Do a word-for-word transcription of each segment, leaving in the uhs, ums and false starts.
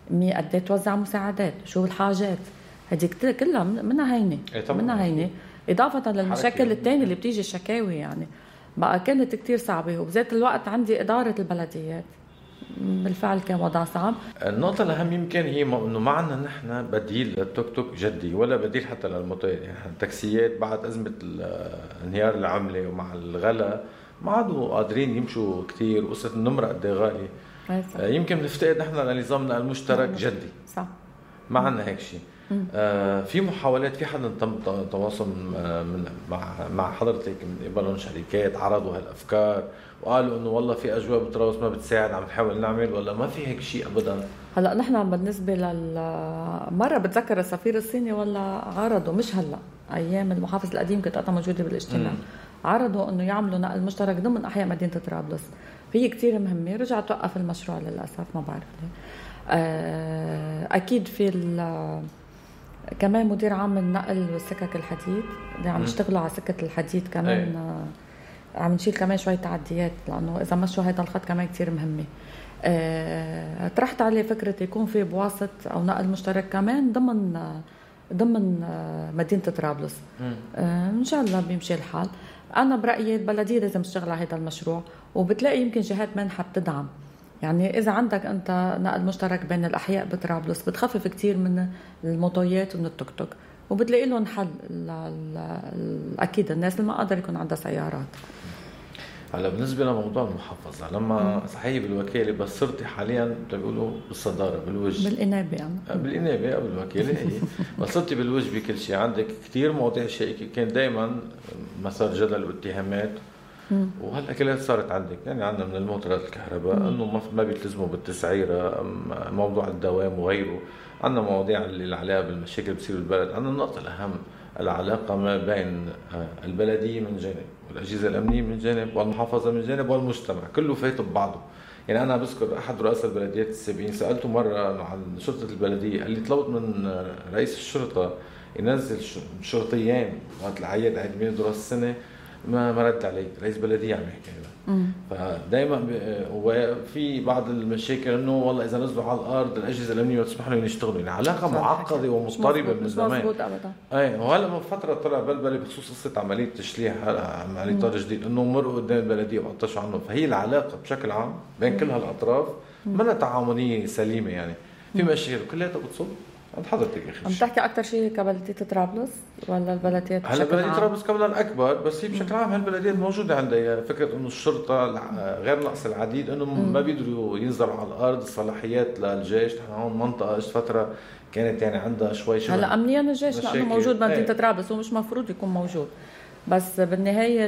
مي قد ايه توزع مساعدات، شو الحاجات، هذيك كلها منها هينه منها هينه اضافه للمشاكل الثانيه اللي بتيجي الشكاوي. يعني بقى كانت كتير صعبه، وبذات الوقت عندي اداره البلديات بالفعل كان وضع صعب. النقطة الأهم يمكن هي إنه ما عندنا نحن بديل للتوك توك جدي، ولا بديل حتى للموتويات. يعني التاكسيات بعد أزمة انهيار العملة ومع الغلا ما عادوا قادرين يمشوا كتير، وقصة النمرة قد ايه غالية. يمكن نفتقد نحن لنظامنا المشترك جدي. صح. ما عندنا هيك شيء. آه في محاولات، في حدا تم تواصل من مع مع حضرتك من قبلهم شركات عرضوا هالافكار وقالوا انه والله في اجواء بتراوس ما بتساعد، عم نحاول نعمل، ولا ما في هيك شيء ابدا؟ هلا نحن بالنسبه لل مره بتذكر السفير الصيني والله عرضوا، مش هلا، ايام المحافظ القديم كنت انا موجوده بالاجتماع، مم. عرضوا انه يعملوا نقل مشترك ضمن احياء مدينه طرابلس. هي كتير مهمه، رجع توقف المشروع للاسف، ما بعرف ليه. اكيد في كمان مدير عام النقل والسكك الحديد اللي عم يشتغلوا على سكه الحديد كمان. أي. عم نشيل كمان شويه تعديات، لانه اذا مشوا هذا الخط كمان كتير مهمه. أه طرحت عليه فكره يكون في بواسط او نقل مشترك كمان ضمن ضمن مدينه طرابلس. أه ان شاء الله بيمشي الحال. انا برايي البلديه لازم تشتغل على هذا المشروع، وبتلاقي يمكن جهات منحه بتدعم. يعني إذا عندك أنت نقل مشترك بين الأحياء بطرابلس بتخفف كتير من الموتويات ومن التوك توك، وبتلاقي لهم حل. أكيد الناس اللي ما قادر يكون عندها سيارات. هلا بالنسبة لموضوع المحافظة، لما صحيح بالوكالة بس صرتي حاليا بيقولوا بالصدارة بالوجه بالإنابة يعني بالإنابة أو بالوكالة هي بس صرتي بالوجه بكل شيء. عندك كتير مواضيع شائكة كان دايما مسار جدل واتهامات، وهلا كلها صارت عندك. يعني عندنا من الموتورات الكهرباء انه ما بيلتزموا بالتسعيره، موضوع الدوام وغيره. عندنا مواضيع اللي عليها بالمشاكل بتصير بالبلد. عندنا النقطه الاهم العلاقه ما بين البلديه من جانب والاجهزه الامنيه من جانب والمحافظه من جانب والمجتمع، كله فايت ببعضه. يعني انا بذكر احد رؤساء البلديات السابقين سالته مره عن شرطه البلديه، قال لي طلبت من رئيس الشرطه ينزل شرطيين وقت العيد عيد ميلاد راس السنه، ما ما رد علي. رئيس بلديه عم يحكي هذا. فدائما وفي بعض المشاكل انه والله اذا نزلوا على الارض الاجهزه الامنيه ما تسمح لهم يشتغلوا. يعني علاقه معقده ومضطربه من زمان. مضبوط ابدا. اي وهلا من فتره طلع بلبله بخصوص قصه عمليه تشليح عمليه طار جديد، انه مرقوا قدام البلديه وقطشوا عنه. فهي العلاقه بشكل عام بين كل هالاطراف منها تعاونيه سليمه. يعني في مشاكل كلها بتصب عند حضرتك اخي. عم تحكي اكثر شيء كبلديه طرابلس ولا البلديات هلا بلديه طرابلس كمان الاكبر، بس هي بشكل عام هالبلديات موجوده عندها فكره انه الشرطه غير ناقص العديد، انه ما بيقدروا ينزلوا على الارض. الصلاحيات للجيش، نحن هون منطقه اجت فتره كانت يعني عندها شوي شغل. هلا امنيا الجيش لانه موجود بمدينه طرابلس ومش مفروض يكون موجود، بس بالنهايه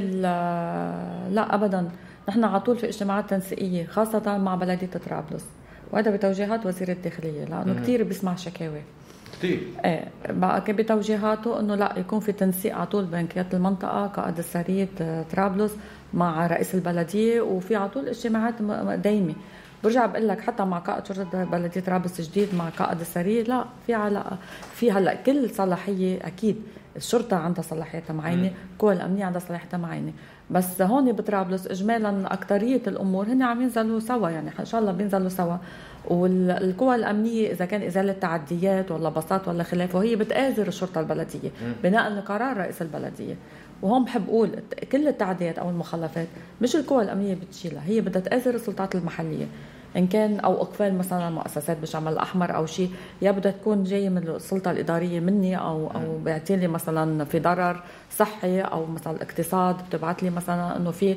لا ابدا. نحن على طول في اجتماعات تنسيقيه خاصه مع بلديه طرابلس، وهذا بتوجيهات وزير الداخليه لانه كثير بيسمع شكاوي كثير. ايه بقى بتوجيهاته انه لا يكون في تنسيق على طول بين قياده المنطقه قائد السريه طرابلس مع رئيس البلديه، وفي على طول اجتماعات دايمه. برجع بقول لك حتى مع قائد شرطه بلديه طرابلس الجديد مع قائد السريه لا في علاقه. في هلا كل صلاحيه اكيد الشرطه عندها صلاحيتها معينه، القوى الامنيه عندها صلاحيتها معينه، بس هون بطرابلس اجمالا اكثريه الامور هن عم ينزلوا سوا. يعني ان شاء الله بينزلوا سوا. والقوى الامنيه اذا كان ازاله تعديات ولا بساط ولا خلافه هي بتآزر الشرطه البلديه بناء لقرار رئيس البلديه. وهم بحب اقول كل التعديات او المخالفات مش القوى الامنيه بتشيلها، هي بدها تآزر السلطات المحليه، ان كان او اقفال مثلا مؤسسات بالشمال الاحمر او شيء، يا بدها تكون جايه من السلطه الاداريه مني او او بيعطي لي مثلا في ضرر صحي او مثلا الاقتصاد بتبعت لي مثلا انه في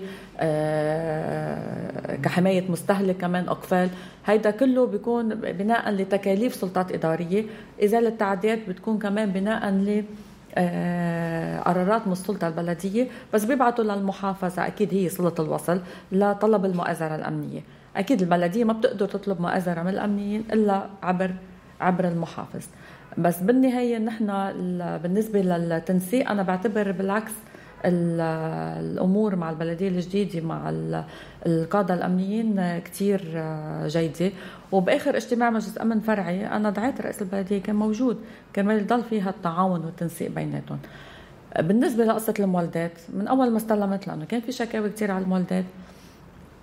آه كحمايه مستهلك كمان اقفال. هيدا كله بيكون بناء لتكاليف سلطات اداريه. ازاله التعديات بتكون كمان بناء ل قرارات من السلطة البلدية، بس بيبعتوا للمحافظة أكيد هي صلة الوصل لطلب المؤازرة الأمنية. أكيد البلدية ما بتقدر تطلب مؤازرة من الأمنيين إلا عبر عبر المحافظ. بس بالنهاية نحن بالنسبة للتنسيق أنا بعتبر بالعكس الأمور مع البلدية الجديدة مع القادة الأمنيين كتير جيدة. وبآخر اجتماع مجلس أمن فرعي أنا دعيت رئيس البلدية كان موجود كمان يضل فيها التعاون والتنسيق بيناتهم. بالنسبة لقصة المولدات من أول ما استلمت لأنه كان في شكاوي كتير على المولدات،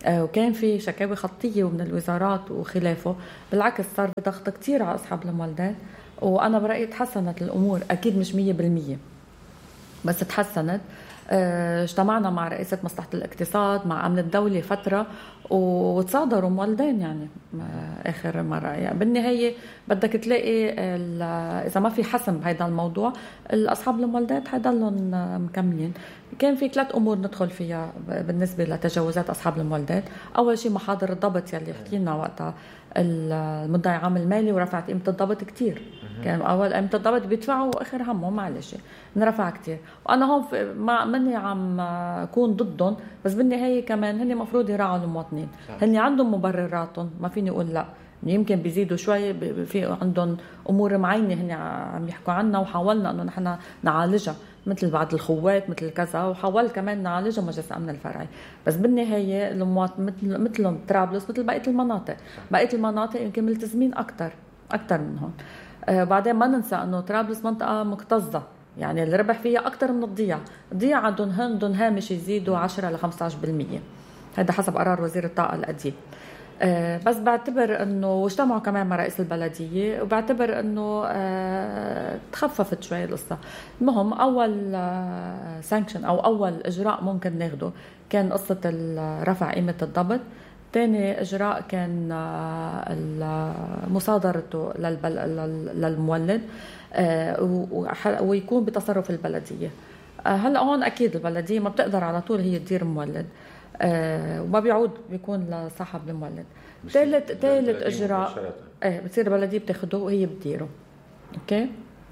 وكان في شكاوي خطية من الوزارات وخلافه. بالعكس صار في ضغط كتير على أصحاب المولدات، وأنا برأيي تحسنت الأمور، أكيد مش مية بالمية بس تحسنت. اجتمعنا مع رئيسة مصلحة الاقتصاد مع أمن الدولة فترة وتصادروا مولدين يعني آخر مرة. يعني بالنهاية بدك تلاقي إذا ما في حسم بهذا الموضوع الأصحاب المولدات حيضلهم مكملين. كان في ثلاث أمور ندخل فيها بالنسبة لتجاوزات أصحاب المولدات. أول شيء محاضر الضبط يلي حكينا وقتها المدعي عام المالي ورفعت قيمة الضبط كتير. كان أول قيمة الضبط بيدفعوا وآخر همه معلش نرفع كتير. وأنا هون ما مني عم أكون ضدهم، بس بالنهاية كمان هني مفروض يراعوا المواطنين. هني عندهم مبرراتهم، ما فيني أقول لا، يمكن بيزيدوا شوي، في عندهم أمور معينة هني عم يحكوا عنها وحاولنا أنه نحن نعالجها مثل بعض الخوات مثل كذا، وحاول كمان نعالجها مجلس الأمن الفرعي. بس بالنهاية المواطن مثل مثلهم طرابلس مثل بقية المناطق، بقية المناطق يمكن ملتزمين أكتر أكتر منهم. آه بعدين ما ننسى أنه طرابلس منطقة مكتظة، يعني اللي ربح فيها أكتر من الضياع. الضياع عندهم عندهم هامش يزيدوا عشرة إلى خمسة عشر بالمية، هذا حسب قرار وزير الطاقة القديم. أه بس بعتبر انه واجتمعوا كمان مع رئيس البلديه، وبعتبر انه أه تخففت شوي القصه. المهم اول أه سانكشن او اول اجراء ممكن ناخده كان قصه رفع قيمه الضبط. ثاني اجراء كان أه مصادرته للمولد أه ويكون بتصرف البلديه. أه هلا هون اكيد البلديه ما بتقدر على طول هي تدير مولد، آه وما بيعود بيكون لصاحب المولد. ثالث ثالث اجراء ايه بتصير البلديه بتاخده وهي بتديره. اوكي.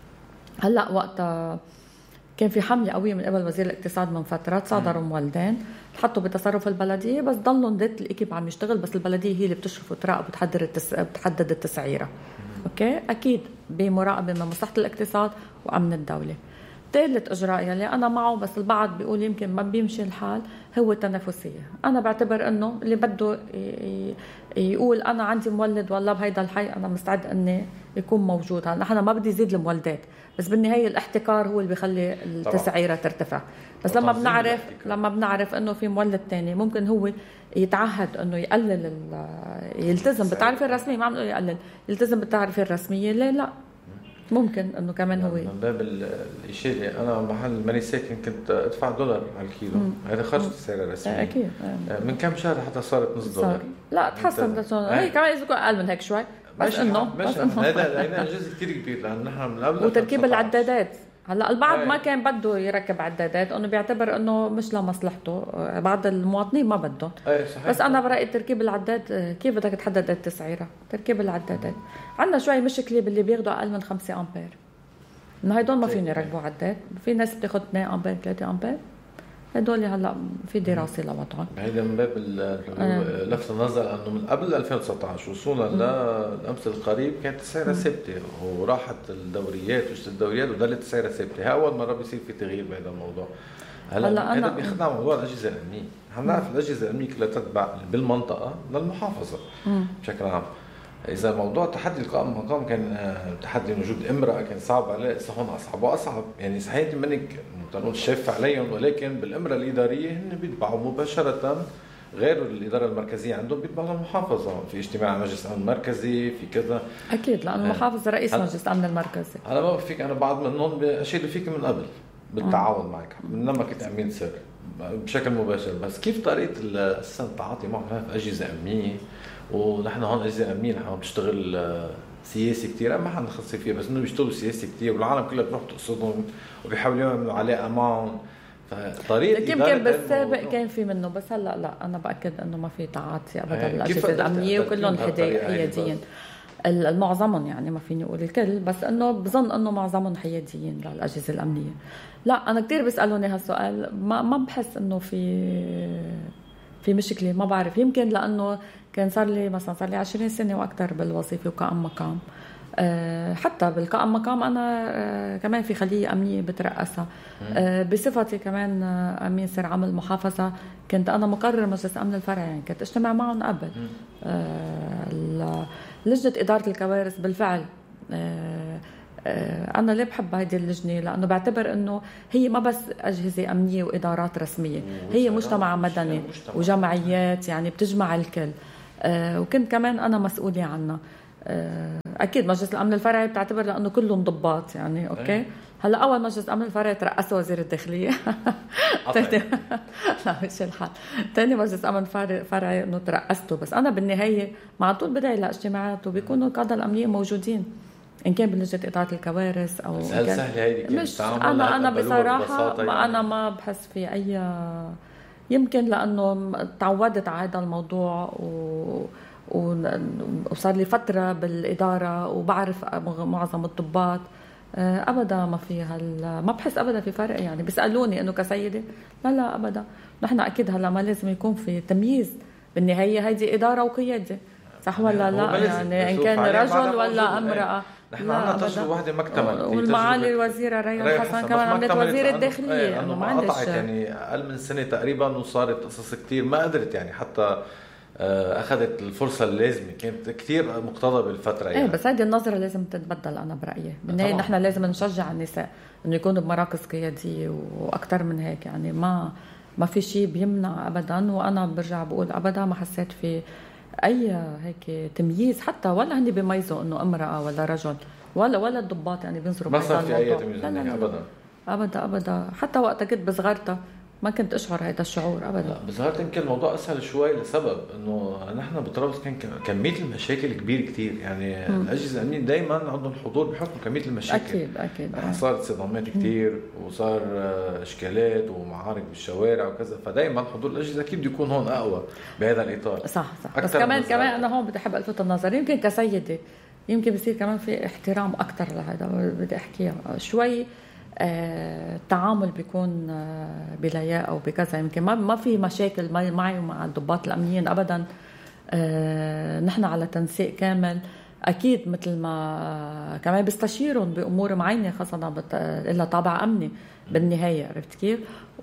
هلا وقتها كان في حمله قويه من قبل وزير الاقتصاد من فتره، صادروا مولدين حطوا بتصرف البلديه، بس ضلوا ذات الايكيب عم يشتغل، بس البلديه هي اللي بتشرف وتراقب وبتحدد التس... بتحدد التسعيره. اوكي اكيد بمراقبه من مصلحه الاقتصاد وامن الدوله. ثالث اجراء يلي انا معه بس البعض بيقول يمكن ما بيمشي الحال هو التنافسيه. انا بعتبر انه اللي بده يقول انا عندي مولد والله بهيدا الحي انا مستعد اني يكون موجود. هلا نحن ما بدي يزيد المولدات، بس بالنهايه الاحتكار هو اللي بيخلي التسعيره ترتفع. بس لما بنعرف لما بنعرف انه في مولد تاني ممكن هو يتعهد انه يقلل يلتزم بالتعريفه الرسميه، ما عم نقول يقلل، يلتزم بالتعريفه الرسميه، ليه لا؟ ممكن انه كمان هو من باب الشيء اللي انا محل ماني ساكن كنت ادفع دولار على الكيلو، هذا خرج السعر الرسمي اكيد. من كم شهر حتى صارت نص دولار. لا تحسن هي كمان اذا اقل من هيك شوي، بس انه هذا هذا جزء كثير كبير لان نحن من قبل وتركيب العدادات. هلا البعض ما كان بده يركب عدادات، انه بيعتبر انه مش لمصلحته، بعض المواطنين ما بدهم. بس انا برايي تركيب العداد كيف بدك تحدد التسعيره؟ تركيب العدادات عندنا شوي مشكله باللي بياخذوا اقل من خمسة امبير، انه هدول ما فيني يركبوا عداد. في ناس بتاخذ اثنين امبير ثلاثة امبير، هدول هلا في دراسه لوضعهم. هيدا من باب لفت النظر انه من قبل ألفين وتسعة عشر وصولا للامس القريب كانت السعر ثابته، وراحت الدوريات وجت الدوريات وضلت السعر ثابته. اول مره بيصير في تغيير بهذا الموضوع. هلا هذا بيخدم على موضوع الاجهزه الامنيه. نحن نعرف الاجهزه الامنيه كلها تتبع بالمنطقه للمحافظه بشكل عام. اذا موضوع تحدي القائم المقام كان تحدي وجود امراه كان صعب عليه، هون اصعب واصعب. يعني صحيح منك تنقول شاف عليهم، ولكن بالامراه الاداريه هن بيتبعوا مباشره، غير الاداره المركزيه عندهم بيتبعوا المحافظه. في اجتماع مجلس الامن المركزي في كذا اكيد، لانه المحافظه رئيس مجلس الامن المركزي. انا ما بفيك انا بعض منهم اشيل فيك من قبل بالتعاون معك انما كنت امين سر بشكل مباشر. بس كيف طريقه التعاطي معهم في اجهزه امنيه؟ ونحن هون اجهزه امنيه نحن بنشتغل سياسي كتير، ما حدا خصص فيه، بس انه بيشتغلوا سياسي كتير والعالم كلها بتروح تقصدهم وبيحاولوا يعملوا علاقه معهم. فطريقه يمكن بالسابق كان في منه، بس هلا لا انا باكد انه ما في تعاطي ابدا للاجهزه الامنيه وكلهم حياديين. المعظمهم يعني ما فيني اقول الكل، بس انه بظن انه معظمهم حياديين للاجهزه الامنيه. لا انا كتير بيسالوني هالسؤال، ما ما بحس انه في في مشكله، ما بعرف. يمكن لانه كان صار لي مثلا صار لي عشرين سنه واكثر بالوظيفه وقائم مقام. أه حتى بالقائم مقام انا أه كمان في خليه امنيه بترأسها. أه بصفتي كمان امين سر عمل محافظه، كنت انا مقرر مجلس امن الفرع، يعني كنت اجتمع معهم قبل. أه لجنه اداره الكوارث بالفعل أه أنا ليه بحب هيدي اللجنة؟ لأنه بعتبر أنه هي ما بس أجهزة أمنية وإدارات رسمية، هي مجتمع مدني وجمعيات يعني بتجمع الكل. وكنت كمان أنا مسؤولة عنها. أكيد مجلس الأمن الفرعي بتعتبر لأنه كلهم ضباط يعني أوكي. هلا أول مجلس الأمن الفرعي ترأسه وزير الداخلية. لا مش الحال. تاني مجلس أمن فرعي إنه ترأسته، بس أنا بالنهاية مع طول بدعي لاجتماعات وبيكونوا القادة الأمنيين موجودين، إن كان بلجنة إدارة الكوارث أو بس هل سهلة هيدي؟ مش أنا أنا بصراحة يعني. أنا ما بحس في أي، يمكن لأنه تعودت على هذا الموضوع و وصار لي فترة بالإدارة وبعرف معظم الضباط. أبدا ما في هال ما بحس أبدا في فرق يعني. بيسألوني إنه كسيدة لا لا أبدا. نحن أكيد هلا ما لازم يكون في تمييز، بالنهاية هيدي إدارة وقيادة صح ولا لا؟ يعني إن كان رجل ولا امرأة. نحن عندنا تجربة واحدة ما اكتملت، والمعالي الوزيرة ريان حسن كمان عملت وزير الداخلية انه ما قطعت يعني اقل من سنة تقريبا، وصارت قصص كتير ما قدرت يعني حتى اخذت الفرصة اللازمة، كانت كتير مقتضى بالفترة يعني. ايه بس هذه النظرة لازم تتبدل انا برأيي. بالنهاية نحن لازم نشجع النساء انه يكونوا بمراكز قيادية واكثر من هيك يعني. ما ما في شيء بيمنع ابدا، وانا برجع بقول ابدا ما حسيت في اي هيك تمييز حتى، ولا هني بيميزوا انه امرأة ولا رجل ولا ولا الضباط يعني بينظروا ما صار في اي تمييز ابدا ابدا ابدا. حتى وقت كنت بصغرتها ما كنت اشعر هذا الشعور ابدا. بظهرت يمكن الموضوع اسهل شوي لسبب انه نحن بطرابلس كان كميه المشاكل كبيره كتير يعني. م. الاجهزه الامنيه دائما عندهم حضور بحكم كميه المشاكل. اكيد اكيد صارت صدامات كتير وصار اشكالات ومعارك بالشوارع وكذا، فدائما حضور الاجهزه اكيد بده يكون هون اقوى بهذا الاطار. صح صح. بس كمان كمان انا هون بدي احب الفت النظر، يمكن كسيده يمكن بصير كمان في احترام اكثر لهذا. بدي احكيها شوي التعامل آه بيكون آه بلياقة أو بكذا. يمكن ما ما في مشاكل معي ومع الضباط الأمنيين أبدا. آه نحن على تنسيق كامل أكيد، مثل ما كمان بستشيرهم بأمور معينة خاصة إلا طابع أمني بالنهاية. عرفت كيف؟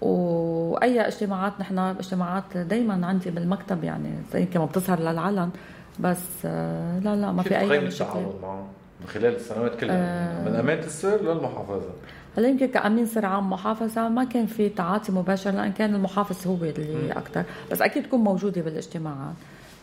وأي اجتماعات نحن اجتماعات دايما عندي بالمكتب يعني زي كما بتظهر للعلن، بس آه لا لا ما في أي مشكلة معه خلال السنوات كلها. آه من أمانة السر للمحافظة. هلا يمكن كأمين سر عام محافظة ما كان في تعاطي مباشر، لأن كان المحافظ هو اللي أكتر، بس أكيد تكون موجودة بالاجتماعات.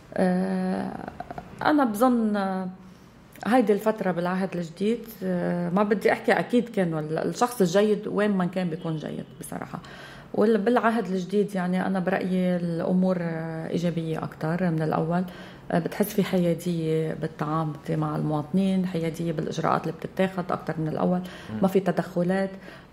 أه أنا بظن هيدي الفترة بالعهد الجديد أه ما بدي أحكي أكيد كان الشخص الجيد وين ما كان بيكون جيد بصراحة. وبالعهد الجديد يعني أنا برأيي الأمور إيجابية أكتر من الأول. بتحس في حيادية بالتعامل مع المواطنين، حيادية بالإجراءات اللي بتتاخد أكتر من الأول. ما في تدخلات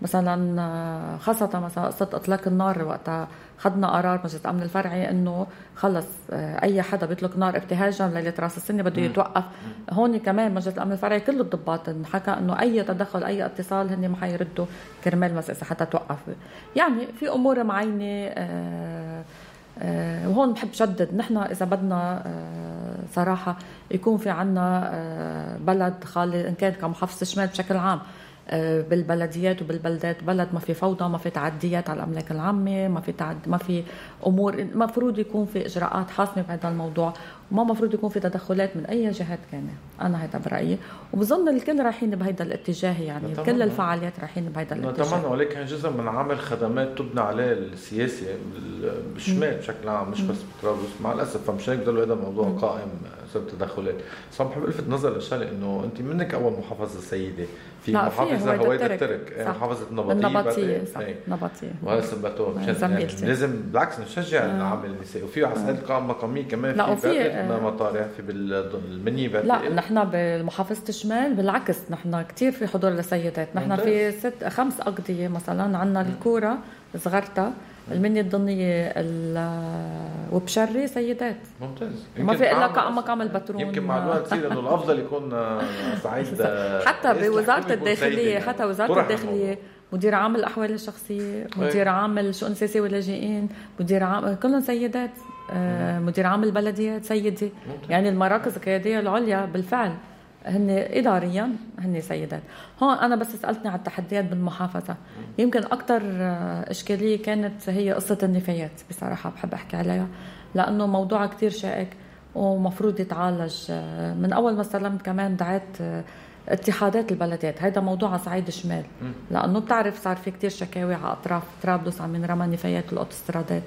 مثلا، خاصة مثلا قصة إطلاق النار. وقتها خدنا قرار مجلس الأمن الفرعي إنه خلص أي حدا بيطلق نار ابتهاجا ليلة راس السنة بده يتوقف. هون كمان مجلس الأمن الفرعي كل الضباط حكى إنه أي تدخل أي اتصال هني ما حيردوا كرمال مسألة حتى توقف. يعني في أمور معينة. آه أه وهون بحب شدد، نحن إذا بدنا أه صراحة يكون في عنا أه بلد خالي، إن كان كمحافظة الشمال بشكل عام أه بالبلديات وبالبلدات، بلد ما في فوضى، ما في تعديات على الأملاك العامة، ما في تعد ما في أمور. مفروض يكون في إجراءات حاسمة بهذا الموضوع، وما مفروض يكون في تدخلات من أي جهات كانت. أنا هذا برأيي، وبظن الكل رايحين بهذا الاتجاه يعني. نتمنى. كل الفعاليات رايحين بهذا الاتجاه. نتمنى. ولكن جزء من عمل خدمات تبنى عليه السياسة بالشمال بشكل عام، مش بس بطرابلس مع الأسف. فمش هيك ضل هذا الموضوع م. قائم صار تدخلات. بس عم بحب ألفت نظر لشغلة إنه أنت منك أول محافظة سيدة في محافظة هويدا الترك، محافظة النبطية. النبطية صح. نبطية وهذا سبتون يعني لازم بالعكس نشجع آه. العمل النسائي. وفي على صعيد القائمة المقامية كمان في مطارح في بالمنية. لا نحن بمحافظة الشمال بالعكس، نحن كتير في حضور لسيدات. نحن في ست خمس أقضية مثلا. عنا الكورة صغرتها، المنية الضنية وبشري سيدات. ممتاز. ما في إلا كمقام البترون. يمكن مع الوقت تصير إنه الأفضل يكون صعيد حتى بوزارة الداخلية يعني. حتى وزارة الداخلية مدير عام الأحوال الشخصية، مدير عام الشؤون سياسية واللاجئين، مدير عام كلهم سيدات. آه مدير عام البلديات سيدة. يعني المراكز القيادية العليا بالفعل هن إداريا هن سيدات. هون أنا بس سألتني على التحديات بالمحافظة، يمكن أكتر إشكالية كانت هي قصة النفايات. بصراحة بحب أحكي عليها لأنه موضوع كتير شائك ومفروض يتعالج. من أول ما استلمت كمان دعيت اتحادات البلديات. هيدا موضوع على صعيد الشمال، لانه بتعرف صار في كتير شكاوي على اطراف طرابلس عم ينرمى نفايات الاوتوسترادات.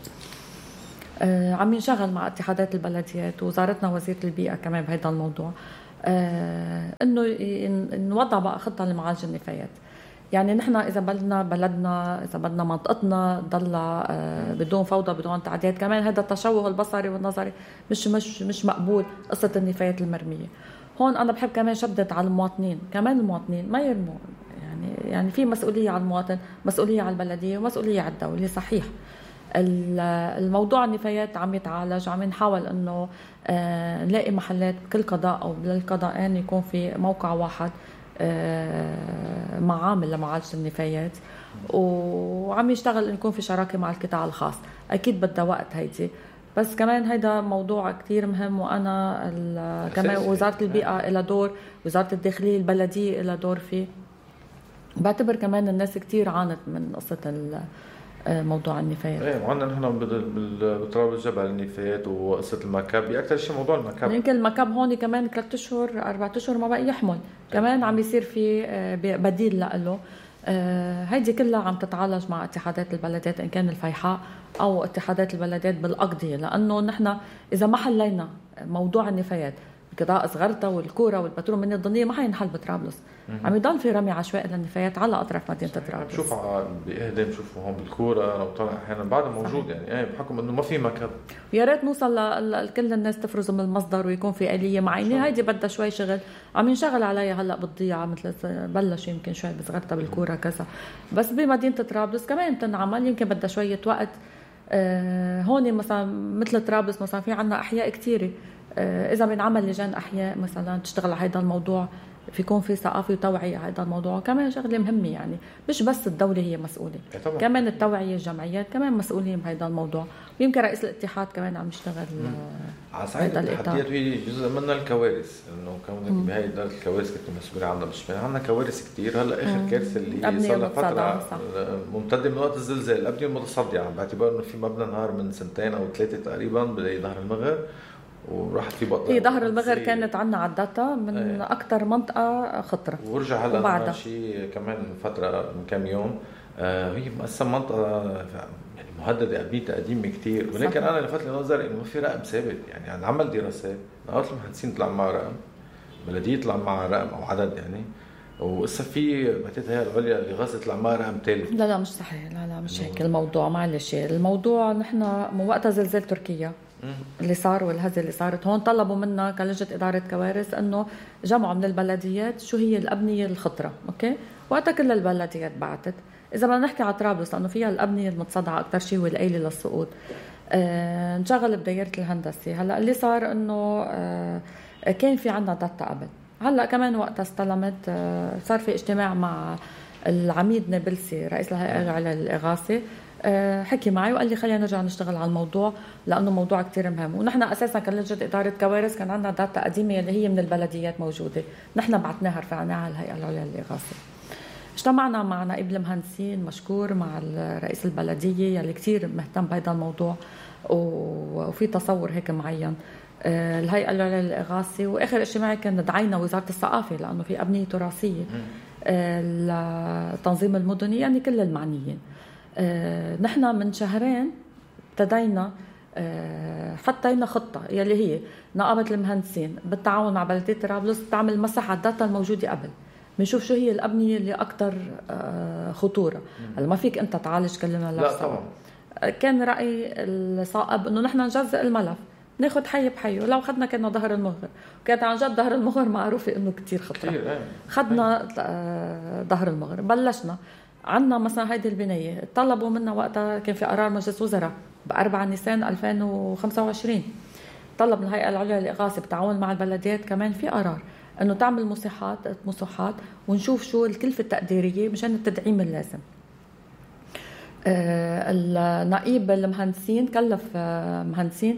آه عم ينشغل مع اتحادات البلديات وزارتنا وزيره البيئه كمان بهذا الموضوع، آه انه نوضع بقى خطه لمعالجه النفايات. يعني نحن اذا بدنا بلدنا، اذا بدنا منطقتنا تضلها آه بدون فوضى بدون تعديات، كمان هذا التشوه البصري والنظري مش مش مش مقبول. قصه النفايات المرميه هون انا بحب كمان شدد على المواطنين، كمان المواطنين ما يرموا، يعني يعني في مسؤوليه على المواطن، مسؤوليه على البلديه ومسؤوليه على الدوله. صحيح الموضوع النفايات عم يتعالج، عم نحاول انه آه نلاقي محلات بكل قضاء او بالقضاءين يكون في موقع واحد آه معامل لمعالجه النفايات، وعم يشتغل انه يكون في شراكه مع القطاع الخاص. اكيد بدها وقت هيدي، بس كمان هيدا موضوع كتير مهم. وانا كمان وزاره البيئه لها دور، وزاره الداخليه البلديه لها دور فيه. بعتبر كمان الناس كتير عانت من قصه موضوع النفايات. ايه وعندنا نحن بطرابلس جبل النفايات وقصه المكب، اكثر شيء موضوع المكب. يمكن المكب هون كمان ثلاث اشهر اربع اشهر ما بقى يحمل، كمان عم يصير في بديل له. هيدي كلها عم تتعالج مع اتحادات البلدات، ان كان الفيحاء او اتحادات البلدات بالاقضيه، لانه نحن اذا ما حلينا موضوع النفايات قضاء صغرتها والكوره والبترول من الضنيه ما حينحل بطرابلس. عم يضل في رمي عشوائي للنفايات على اطراف مدينه طرابلس. بشوف باهدام بشوفه هون بالكوره انا وطالع احيانا بعد موجود، يعني ايه بحكم انه ما في مكب. يا ريت نوصل لكل الناس تفرز من المصدر ويكون في آلية معينه. هيدي بدها شوي شغل، عم ينشغل عليها هلا بالضيعه، مثل بلش يمكن شوي بصغرتها بالكوره كذا، بس بمدينه طرابلس كمان بتنعمل، يمكن بدها شويه وقت. آه هون مثلا مثل طرابلس مثلا في عنا احياء كثيره، آه اذا بنعمل لجان احياء مثلا تشتغل على هذا الموضوع، في يكون في ثقافه وتوعيه على هذا الموضوع. كمان شغله مهمه، يعني مش بس الدوله هي مسؤوله، كمان التوعيه الجمعيات كمان مسؤولين بهذا الموضوع. ويمكن رئيس الاتحاد كمان عم يشتغل على صعيد التحديات، وهي جزء منها الكوارث، انه كونك بهي اداره الكوارث كنت مسؤول عنها بالشمال. عندنا كوارث كثير. هلا اخر كارثه اللي صار لها فتره ممتده من وقت الزلزال، الابنيه المتصدعه، باعتبار انه في مبنى نهار من سنتين او ثلاثه تقريبا بظهر المغر وراحت في بطل. هي ظهر المغر كانت عندنا على الداتا من ايه. اكثر منطقه خطره، ورجع هلا شيء كمان فتره من كم يوم. آه هي مقسم منطقه يعني مهدده، ابنيتها قديمه كثير، ولكن انا لفت لي نظري انه ما في رقم ثابت. يعني عم نعمل دراسات، نقابه المهندسين طلع معها رقم، بلديه طلع معها رقم او عدد يعني، وقصة في بعتقد هي العليا اللي غاصت طلع معها رقم ثالث. لا لا مش صحيح، لا لا مش هيك الموضوع. معلش الموضوع نحن من وقتها زلزال تركيا اللي صار والهزه اللي صارت هون، طلبوا منا كلجنه اداره كوارث انه جمعوا من البلديات شو هي الابنيه الخطره. اوكي، وقتها كل البلديات بعتت. اذا بدنا نحكي على طرابلس لانه فيها الابنيه المتصدعه اكثر شيء والقايله للسقوط، آه نشغل بدايره الهندسه. هلا اللي صار انه آه كان في عندنا داتا قبل، هلا كمان وقتها استلمت، آه صار في اجتماع مع العميد نابلسي رئيس الهيئه العليا للاغاثه، أه حكي معي وقال لي خلينا نرجع نشتغل على الموضوع لانه موضوع كتير مهم. ونحن اساسا كلجنه اداره كوارث كان عندنا داتا قديمه اللي هي من البلديات موجوده، نحن بعثناها رفعناها على الهيئه العليا للاغاثه. اجتمعنا مع نائب المهندسين مشكور، مع رئيس البلديه يلي كتير مهتم بهذا الموضوع وفي تصور هيك معين، أه الهيئه العليا للاغاثه. واخر اجتماع كان دعينا وزاره الثقافه لانه في ابنيه تراثيه، التنظيم المدني، يعني كل المعنيين. آه، نحن من شهرين ابتدينا آه، حطينا خطة يلي هي نقابة المهندسين بالتعاون مع بلدية طرابلس تعمل مسح على الداتا الموجودة قبل، بنشوف شو هي الأبنية اللي أكثر آه، خطورة. هلا ما فيك أنت تعالج كل الملف. لا طبعا. كان رأي الصائب إنه نحن نجزء الملف، ناخد حي بحي. ولو خدنا كنا ظهر المغر، وكانت عن جد ظهر المغر معروفة إنه كتير خطرة. خدنا آه، ظهر المغر، بلشنا عنا مثلا هيدي البناية طلبوا منا وقتها، كان في قرار مجلس وزراء بأربعة نيسان ألفين وخمسة وعشرين، طلب من الهيئة العليا للإغاثة بالتعاون مع البلديات كمان في قرار إنه تعمل مساحات مساحات ونشوف شو الكلفة التقديرية مشان التدعيم اللازم. النقيب المهندسين كلف مهندسين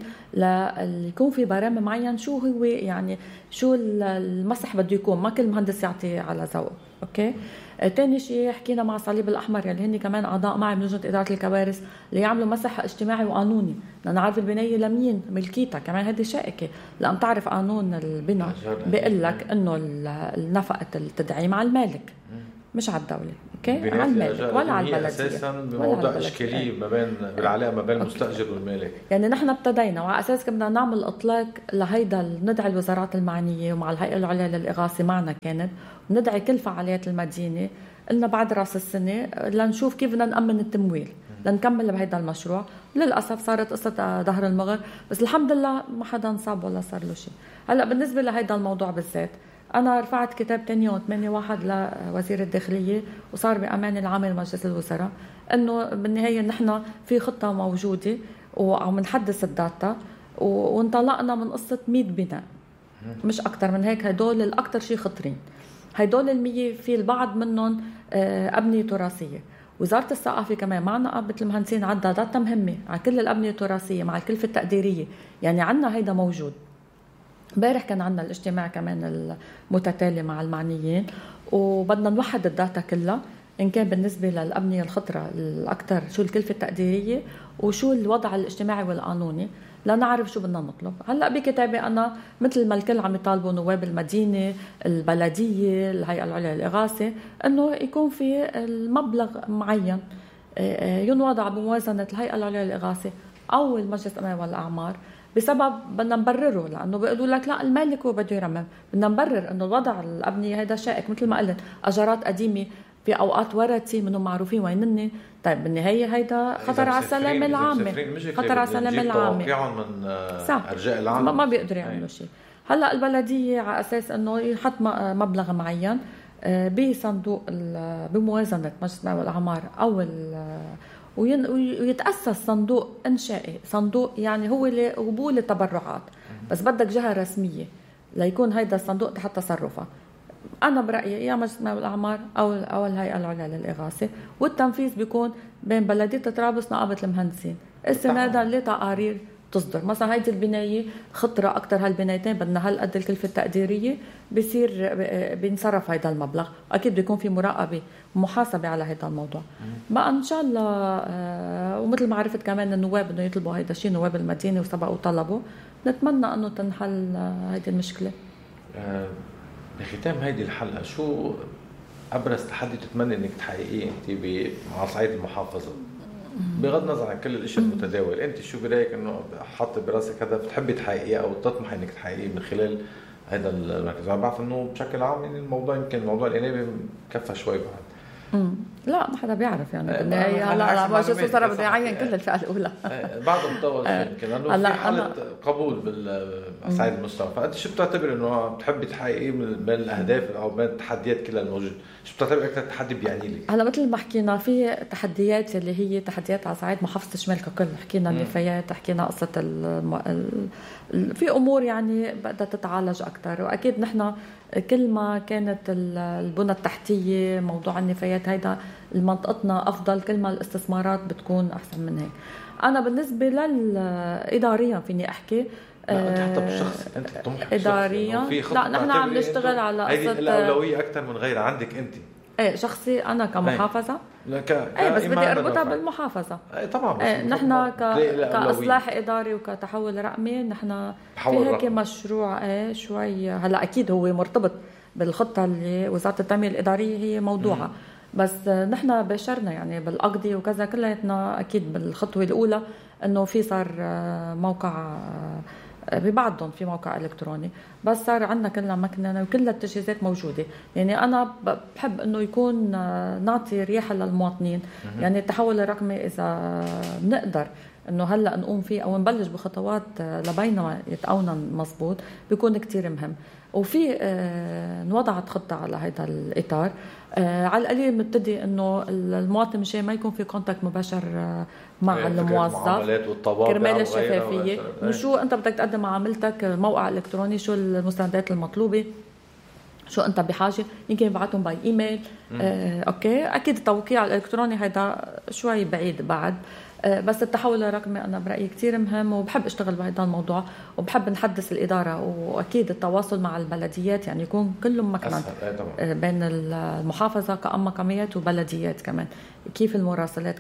ليكون في برامج معين شو هو يعني شو المسح بده يكون، ما كل مهندس يعطي على ذوقه. اوكي. تاني شيء حكينا مع الصليب الأحمر يلي هن كمان أعضاء معي من لجنة إدارة الكوارث ليعملوا مسح اجتماعي وقانوني لنعرف البناية لمين ملكيتها، كمان هذه شائكة لأن تعرف قانون البناء بيقول لك إنه نفقة التدعيم على المالك مش على الدولة. اوكي، على المالك ولا على البلدية. اساسا بموضوع اشكاليه ما بين بالعلاقه ما بين المستاجر والمالك. يعني نحن ابتدينا وعلى اساس بدنا نعمل اطلاق لهيدا، ندعي الوزارات المعنيه ومع الهيئه العليا للاغاثه معنا كانت، وندعي كل فعاليات المدينه قلنا بعد راس السنه لنشوف كيف بدنا نامن التمويل لنكمل بهيدا المشروع. للاسف صارت قصه ظهر المغر، بس الحمد لله ما حدا انصاب ولا صار له شيء. هلا بالنسبه لهيدا الموضوع بالذات أنا رفعت كتاب تاني يوم ثمانية واحد لوزير الداخلية وصار بأمان العام لمجلس الوزراء إنه بالنهاية نحن في خطة موجودة وعم نحدث الداتا وانطلقنا من قصة مية بناء مش أكتر من هيك. هدول الأكتر شيء خطرين، هدول المية في البعض منهم أبنية تراثية. وزارة الثقافة كمان معنا قابة المهندسين عدها داتا مهمة على كل الأبنية التراثية مع الكلفة التقديرية، يعني عنا هيدا موجود. امبارح كان عندنا الاجتماع كمان المتتالي مع المعنيين وبدنا نوحد الداتا كلها إن كان بالنسبة للأبنية الخطرة الأكثر شو الكلفة التقديرية وشو الوضع الاجتماعي والقانوني لنعرف شو بدنا نطلب. هلأ بكتابي أنا مثل ما الكل عم يطالبوا نواب المدينة البلدية الهيئة العليا للإغاثة إنه يكون في المبلغ معين ينوضع بموازنة الهيئة العليا للإغاثة أو المجلس الأمني والأعمار، بسبب بدنا نبرره لانه بيقولوا لك لا المالك هو بده يرمم. بدنا نبرر انه الوضع الابنيه هذا شائك مثل ما قلت، اجارات قديمه في اوقات ورثي منهم معروفين وينني. طيب بالنهايه هيدا خطر على السلامه العامه، خطر على السلامه العامه من ارجاء العالم ما بيقدروا يعملوا شيء. هلا البلديه على اساس انه يحط مبلغ معين بصندوق بموازنه مجلس الأمني والأعمار او ويتأسس صندوق إنشائي، صندوق يعني هو لقبول التبرعات، بس بدك جهة رسمية ليكون هيدا الصندوق تحت تصرفها. أنا برأيي يا مجلس الأمني والأعمار أو أو الهيئة العليا للإغاثة، والتنفيذ بيكون بين بلدية طرابلس نقابة المهندسين، استنادا لتقارير تصدر. مثلا هيدي البناية خطرة أكتر، هالبنايتين بدنا هالقد الكلفة التقديرية، بيصير بينصرف هيدا المبلغ. أكيد بيكون في مراقبة ومحاسبة على هيدا الموضوع بقى إن شاء الله. ومثل ما عرفت كمان النواب بدهم يطلبوا هيدا الشيء، نواب المدينة وسبقوا طلبوا، نتمنى أنه تنحل هيدي المشكلة. بختام هيدي الحلقة، شو أبرز تحدي تتمنى إنك تحققيه أنت مع صعيد المحافظة بغض النظر عن كل الاشياء المتداول؟ انت شو برايك انه حاط براسك هدف بتحبي تحققيه او تطمح انك تحققيه من خلال هذا المركز؟ انا بعرف انه بشكل عام يعني الموضوع يمكن موضوع الانابه كفى شوي بعد. امم لا ما حدا بيعرف يعني بالنهايه. هلا لا ما شو صار بدي اعين كل الفئه الاولى بعد مطول يمكن لانه في حاله قبول بالصعيد المستوى. فانت شو بتعتبر انه بتحبي تحققيه من الاهداف او من التحديات كلها الموجوده؟ شو بتعتبر اكثر تحدي بيعني لك؟ هلا مثل ما حكينا في تحديات اللي هي تحديات على صعيد محافظه الشمال ككل، حكينا النفايات، حكينا قصه الم... ال... في امور يعني بدها تتعالج اكثر. واكيد نحن كل ما كانت البنى التحتيه موضوع النفايات هيدا المنطقتنا افضل، كل ما الاستثمارات بتكون احسن من هيك. انا بالنسبه للاداريا فيني احكي لا انت حتى بالشخص انت طموحك اداريا لا نحن عم نشتغل على قصه الاولويه اكثر من غيرها عندك انت. ايه شخصي انا كمحافظه لا ك ايه بس بدي اربطها بالمحافظه. ايه طبعا ايه نحن ك... كاصلاح اداري وكتحول رقمي نحن في هيك مشروع ايه شوي. هلا اكيد هو مرتبط بالخطه اللي وزاره التنميه الاداريه هي موضوعها م. بس نحن باشرنا يعني بالاقضيه وكذا كلياتنا اكيد بالخطوه الاولى انه في صار موقع ببعضهم في موقع الكتروني، بس صار عندنا كلنا مكننه وكل التجهيزات موجوده. يعني انا بحب انه يكون نعطي ريحه للمواطنين. يعني التحول الرقمي اذا بنقدر انه هلا نقوم فيه او نبلش بخطوات لبينما يتقونا مزبوط بيكون كتير مهم. وفي انوضعت خطه على هذا الاطار. على القليل بنبتدي انه المواطن مشان ما يكون في كونتاكت مباشر مع الموظف كرمال الشفافيه، انه شو انت بدك تقدم معاملتك، موقع الكتروني، شو المستندات المطلوبه، شو انت بحاجه، يمكن يبعتهم باي ايميل. آه، اوكي اكيد التوقيع الالكتروني هيدا شوي بعيد بعد، آه، بس التحول الرقمي انا برايي كتير مهم، وبحب اشتغل بهذا الموضوع، وبحب نحدث الاداره، واكيد التواصل مع البلديات يعني يكون كلهم مكان آه، بين المحافظه كأم مقاميات وبلديات كمان، كيف المراسلات